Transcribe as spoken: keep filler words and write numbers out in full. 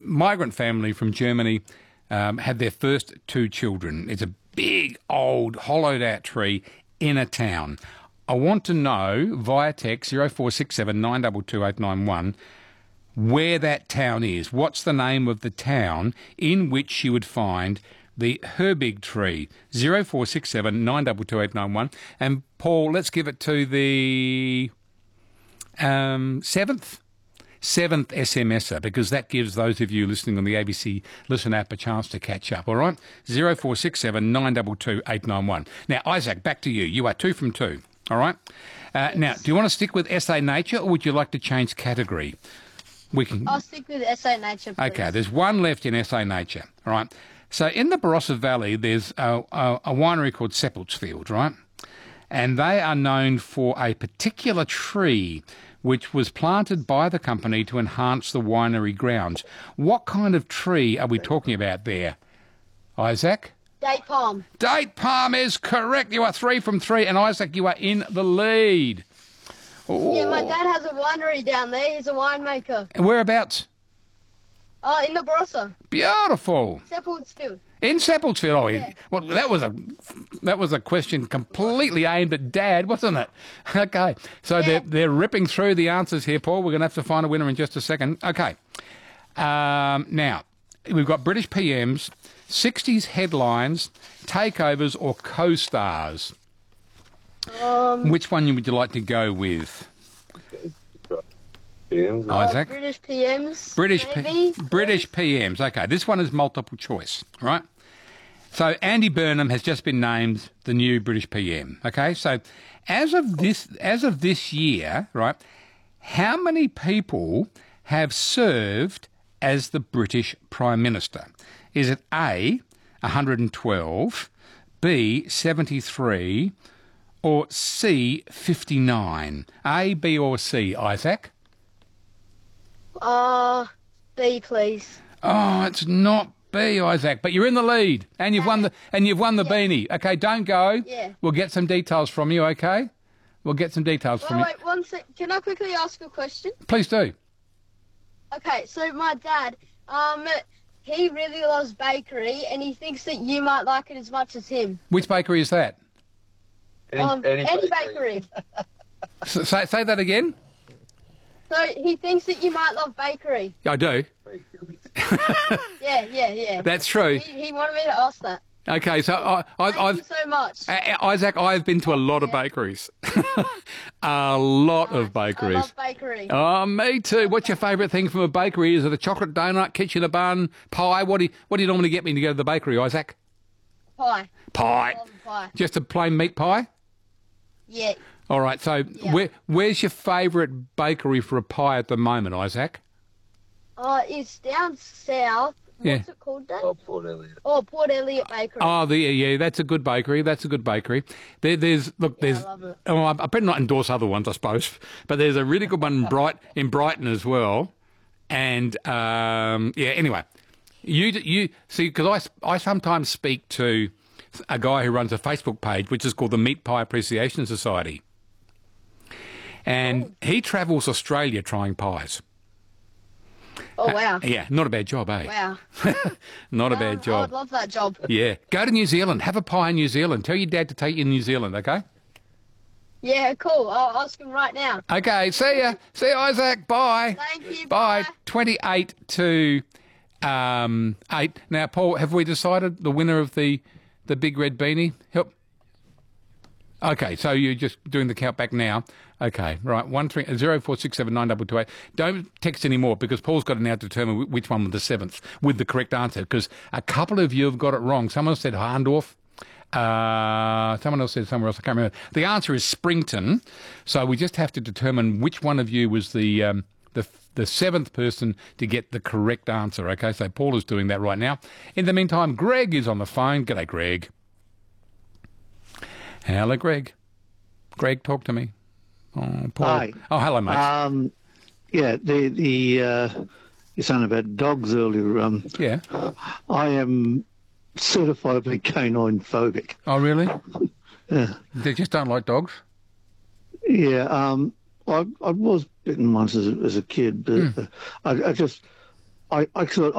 migrant family from Germany um, had their first two children. It's a big, old, hollowed-out tree in a town. I want to know, via text zero four six seven nine two two eight nine one, where that town is. What's the name of the town in which you would find the Herbig tree? zero four six seven nine two two eight nine one. And, Paul, let's give it to the um, seventh. Seventh SMSer, because that gives those of you listening on the A B C Listen app a chance to catch up, all right? zero four six seven nine two two eight nine one. Now, Isaac, back to you. You are two from two, all right? Uh, now, do you want to stick with S A Nature, or would you like to change category? We can. I'll stick with S A Nature, please. Okay, there's one left in S A Nature, all right? So in the Barossa Valley, there's a, a, a winery called Seppeltsfield, right? And they are known for a particular tree which was planted by the company to enhance the winery grounds. What kind of tree are we talking about there, Isaac? Date palm. Date palm is correct. You are three from three. And, Isaac, you are in the lead. Ooh. Yeah, my dad has a winery down there. He's a winemaker. And whereabouts? Oh, in the Barossa. Beautiful. Seppeltsfield. In Seppeltsfield. Oh, Yeah. Well, that was a that was a question completely aimed at Dad, wasn't it? Okay, so Yeah. they're they're ripping through the answers here, Paul. We're going to have to find a winner in just a second. Okay, um, now we've got British P Ms, sixties headlines, takeovers, or co-stars. Um, Which one would you like to go with? Yeah. Isaac? Uh, British P Ms. British maybe? P- British P Ms. Okay, this one is multiple choice, right? So Andy Burnham has just been named the new British P M. Okay, so as of this as of this year, right? How many people have served as the British Prime Minister? Is it A, one hundred twelve, B, seventy-three, or C, fifty-nine? A, B, or C, Isaac? Uh, B, please. Oh, it's not B, Isaac, but you're in the lead, and you've won the and you've won the Yeah. beanie. Okay, don't go. Yeah. We'll get some details from you. Okay, we'll get some details Wait, from you. wait, one sec. Can I quickly ask a question? Please do. Okay, so my dad, um, he really loves bakery, and he thinks that you might like it as much as him. Which bakery is that? Any, Um, any any bakery. bakery. S- say say that again. So he thinks that you might love bakery. I do. Yeah, yeah, yeah. That's true. He, he wanted me to ask that. Okay, so I, I, Thank you I've. so much. Uh, Isaac, I've been to a lot of Yeah. bakeries. A lot of I bakeries. love bakery. Oh, me too. What's your favourite thing from a bakery? Is it a chocolate donut, kitchen a bun, pie? What do you, what do you normally get me to go to the bakery, Isaac? Pie. Pie. I love pie. Just a plain meat pie? Yeah. All right, so Yeah. where, where's your favourite bakery for a pie at the moment, Isaac? Uh, it's down south. Yeah. What's it called, Dad? Oh, Port Elliot. Oh, Port Elliot Bakery. Oh, the, yeah, that's a good bakery. That's a good bakery. There, there's look, Yeah, I there's. love it. Oh, I I better not endorse other ones, I suppose. But there's a really good one in Bright in Brighton as well. And um, yeah, anyway, you you see because I I sometimes speak to a guy who runs a Facebook page which is called the Meat Pie Appreciation Society, and Oh. he travels Australia trying pies. Oh, wow. Yeah, not a bad job, eh? Wow. Not a Um, bad I would job. love that job. Yeah, go to New Zealand, have a pie in New Zealand. Tell your dad to take you to New Zealand, okay? Yeah, cool. I'll ask him right now. Okay, see ya. See ya, Isaac. Bye. Thank you. Bye. Bye. twenty-eight to um, eight. Now, Paul, have we decided the winner of the, the big red beanie? Help. Okay, so you're just doing the count back now. Okay, right. One three zero four six seven nine double two eight. Don't text anymore because Paul's got to now determine wh- which one was the seventh with the correct answer. Because a couple of you have got it wrong. Someone said Harndorf. Uh, someone else said somewhere else. I can't remember. The answer is Springton. So we just have to determine which one of you was the um, the the seventh person to get the correct answer. Okay, so Paul is doing that right now. In the meantime, Greg is on the phone. G'day, Greg. Hello, Greg. Greg, talk to me. Oh, Paul. Hi. Oh, hello, mate. Um, yeah, the the uh, you're saying about dogs earlier. Um, yeah. I am certifiably canine phobic. Oh, really? Yeah, They just don't like dogs? yeah. Um, I I was bitten once as a, as a kid, but uh, I, I just I I sort